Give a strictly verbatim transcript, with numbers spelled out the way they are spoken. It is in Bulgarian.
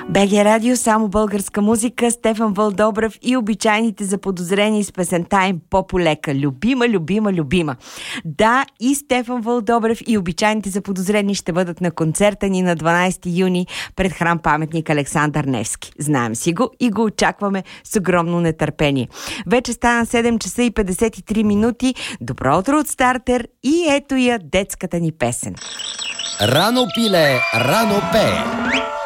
БГ Радио, само българска музика, Стефан Вълдобрев и обичайните заподозрени с песента им по-полека. Любима, любима, любима. Да, и Стефан Вълдобрев и обичайните заподозрени ще бъдат на концерта ни на дванайсети юни пред храм паметник Александър Невски. Знаем си го и го очакваме с огромно нетърпение. Вече стана седем часа и петдесет и три минути. Добро утро от Стартер и ето я детската ни песен. Рано пиле, рано пее.